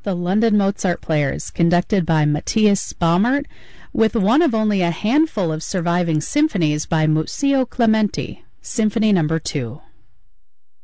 The London Mozart Players, conducted by Matthias Baumert, with one of only a handful of surviving symphonies by Muzio Clementi, Symphony No. 2.